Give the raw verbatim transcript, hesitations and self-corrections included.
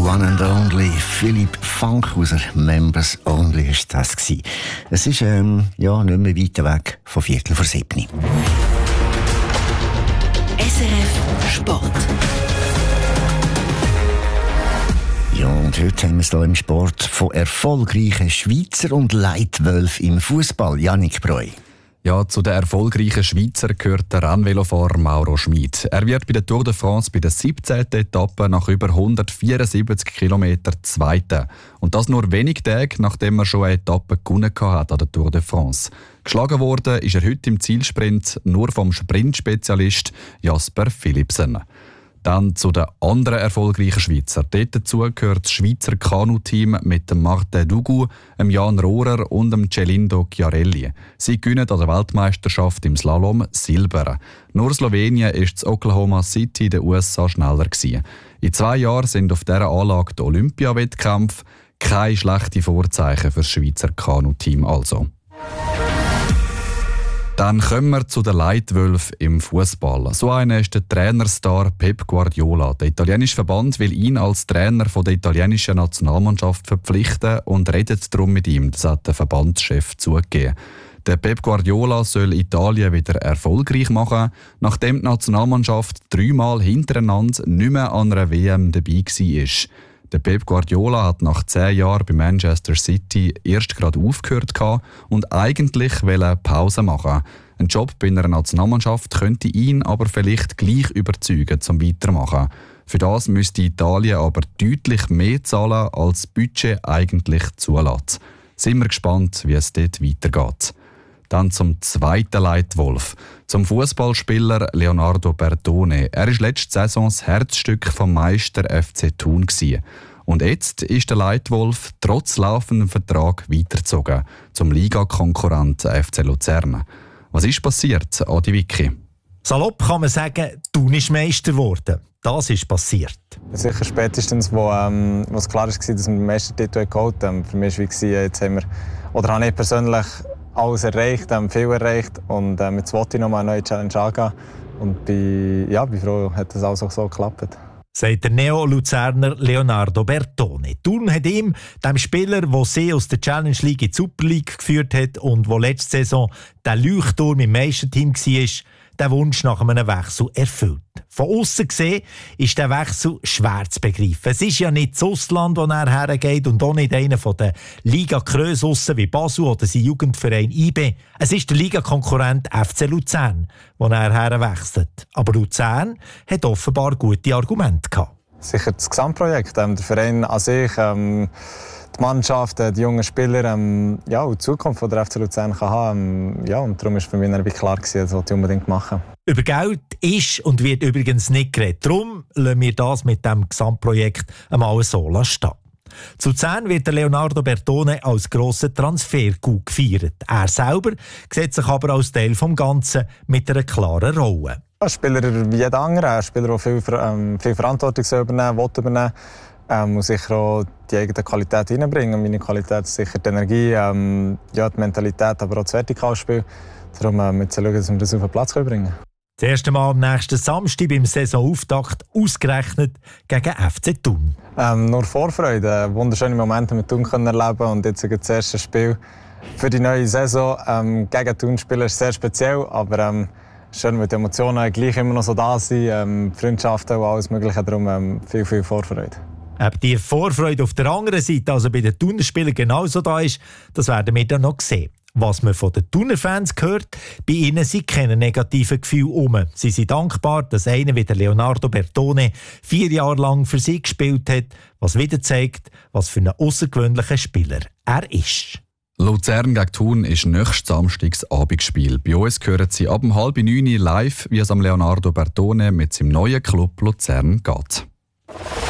one and only Philipp Fankhauser. Members Only war das. Es ist ähm, ja, nicht mehr weit weg von Viertel vor sieben. S R F Sport. Ja, und heute haben wir es hier im Sport von erfolgreichen Schweizer und Leitwölfen im Fußball. Yannick Breu. Ja, zu den erfolgreichen Schweizer gehört der Rennvelofahrer Mauro Schmid. Er wird bei der Tour de France bei der siebzehnten Etappe nach über hundertvierundsiebzig Kilometern Zweiter. Und das nur wenige Tage, nachdem er schon eine Etappe gewonnen hat an der Tour de France. Geschlagen worden ist er heute im Zielsprint nur vom Sprintspezialist Jasper Philipsen. Dann zu den anderen erfolgreichen Schweizer. Dort dazu gehört das Schweizer Kanu-Team mit dem Martin Dugu, dem Jan Rohrer und dem Celindo Chiarelli. Sie gewinnen an der Weltmeisterschaft im Slalom Silber. Nur Slowenien ist in Oklahoma City der U S A schneller gewesen. In zwei Jahren sind auf dieser Anlage die Olympiawettkämpfe. Keine schlechten Vorzeichen für das Schweizer Kanu-Team also. Dann kommen wir zu den Leitwölfen im Fußball. So einer ist der Trainerstar Pep Guardiola. Der italienische Verband will ihn als Trainer von der italienischen Nationalmannschaft verpflichten und redet darum mit ihm. Das hat der Verbandschef zugegeben. Der Pep Guardiola soll Italien wieder erfolgreich machen, nachdem die Nationalmannschaft dreimal hintereinander nicht mehr an einer W M dabei war. Der Pep Guardiola hat nach zehn Jahren bei Manchester City erst gerade aufgehört und eigentlich wollte Pause machen. Ein Job bei einer Nationalmannschaft könnte ihn aber vielleicht gleich überzeugen, zum Weitermachen. Für das müsste Italien aber deutlich mehr zahlen, als das Budget eigentlich zulässt. Sind wir gespannt, wie es dort weitergeht. Dann zum zweiten Leitwolf, zum Fußballspieler Leonardo Bertone. Er war letzte Saison das Herzstück vom Meister F C Thun gewesen. Und jetzt ist der Leitwolf trotz laufendem Vertrag weitergezogen zum Ligakonkurrenten F C Luzern. Was ist passiert, Adi Vicky? Salopp kann man sagen, Thun ist Meister geworden. Das ist passiert. Sicher spätestens, wo, ähm, wo es klar war, dass wir den Meistertitel geholt haben. Für mich war es, jetzt haben wir, oder habe ich persönlich alles erreicht, ähm, viel erreicht und ähm, jetzt wollte ich noch mal eine neue Challenge angehen und bin, ja, bin froh, hat das alles auch so geklappt. Sagt der Neo-Luzerner Leonardo Bertone. Thun hat ihm, dem Spieler, der sie aus der Challenge League in die Super League geführt hat und der letzte Saison der Leuchtturm im Meisterteam war, den Wunsch nach einem Wechsel erfüllt. Von aussen gesehen ist der Wechsel schwer zu begreifen. Es ist ja nicht das Ausland, wo er hergeht und auch nicht einer der Liga-Krösussen wie Basel oder sein Jugendverein I B. Es ist der Ligakonkurrent F C Luzern, wo er herwechselt. Aber Luzern hat offenbar gute Argumente gehabt. Sicher das Gesamtprojekt, ähm, der Verein an sich, ähm, die Mannschaft, die jungen Spieler, ähm, ja, und die Zukunft von der F C Luzern kann haben. Ähm, ja, und darum war für mich dann klar, das wollte ich unbedingt machen. Über Geld ist und wird übrigens nicht geredet. Darum lassen wir das mit dem Gesamtprojekt einmal so stehen. Zu Luzern wird der Leonardo Bertone als grosser Transfer-Coup gefeiert. Er selber sieht sich aber als Teil des Ganzen mit einer klaren Rolle. Ein Spieler wie jeder andere, ein Spieler, der viel, ähm, viel Verantwortung übernehmen will, übernehmen ähm, muss sicher auch die eigene Qualität reinbringen. Meine Qualität ist sicher die Energie, ähm, ja, die Mentalität, aber auch das Vertikalspiel. Darum äh, müssen wir schauen, dass wir das auf den Platz bringen können. Das erste Mal am nächsten Samstag beim Saisonauftakt ausgerechnet gegen F C Thun. Ähm, nur Vorfreude, wunderschöne Momente mit Thun können erleben und jetzt das erste Spiel für die neue Saison ähm, gegen Thun spielen ist sehr speziell, aber ähm, schön, weil die Emotionen gleich immer noch so da sind, ähm, Freundschaften und alles Mögliche, darum ähm, viel, viel Vorfreude. Ob die Vorfreude auf der anderen Seite, also bei den Thuner Spielern, genauso da ist, das werden wir dann noch sehen. Was man von den Thuner Fans hört, bei ihnen sind keine negativen Gefühle um. Sie sind dankbar, dass einer wie der Leonardo Bertone vier Jahre lang für sie gespielt hat, was wieder zeigt, was für ein außergewöhnlicher Spieler er ist. Luzern gegen Thun ist nächstes Samstags Abendspiel. Bei uns hören Sie ab um halb neun live, wie es am Leonardo Bertone mit seinem neuen Club Luzern geht.